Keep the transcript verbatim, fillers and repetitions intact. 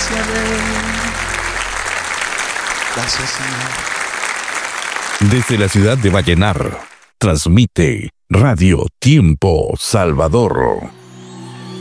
presencia, Rey. Gracias, Señor. Desde la ciudad de Vallenar, transmite Radio Tiempo Salvador.